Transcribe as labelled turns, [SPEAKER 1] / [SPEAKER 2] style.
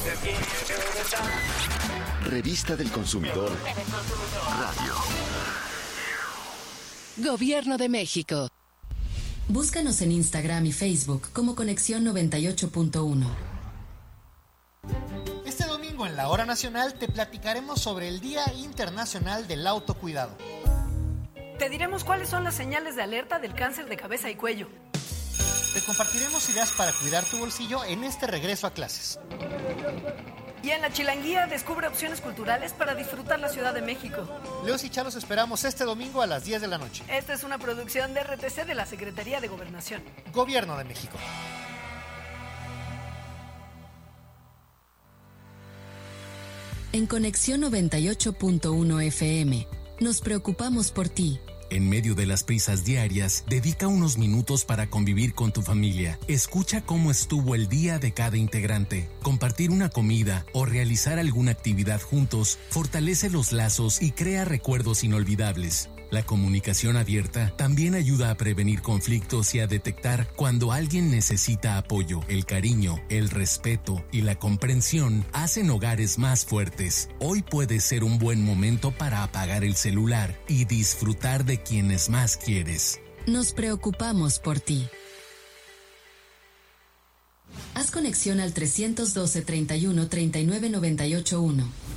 [SPEAKER 1] Revista del Consumidor Radio.
[SPEAKER 2] Gobierno de México.
[SPEAKER 3] Búscanos en Instagram y Facebook como Conexión 98.1.
[SPEAKER 4] Este domingo en la Hora Nacional te platicaremos sobre el Día Internacional del Autocuidado.
[SPEAKER 5] Te diremos cuáles son las señales de alerta del cáncer de cabeza y cuello.
[SPEAKER 4] Te compartiremos ideas para cuidar tu bolsillo en este regreso a clases.
[SPEAKER 5] Y en la Chilanguía descubre opciones culturales para disfrutar la Ciudad de México.
[SPEAKER 4] Leos y Chalos esperamos este domingo a las 10 de la noche.
[SPEAKER 5] Esta es una producción de RTC de la Secretaría de Gobernación.
[SPEAKER 4] Gobierno de México.
[SPEAKER 3] En Conexión 98.1 FM, nos preocupamos por ti.
[SPEAKER 6] En medio de las prisas diarias, dedica unos minutos para convivir con tu familia. Escucha cómo estuvo el día de cada integrante. Compartir una comida o realizar alguna actividad juntos fortalece los lazos y crea recuerdos inolvidables. La comunicación abierta también ayuda a prevenir conflictos y a detectar cuando alguien necesita apoyo. El cariño, el respeto y la comprensión hacen hogares más fuertes. Hoy puede ser un buen momento para apagar el celular y disfrutar de quienes más quieres.
[SPEAKER 3] Nos preocupamos por ti. Haz conexión al 312 31 39 98 1.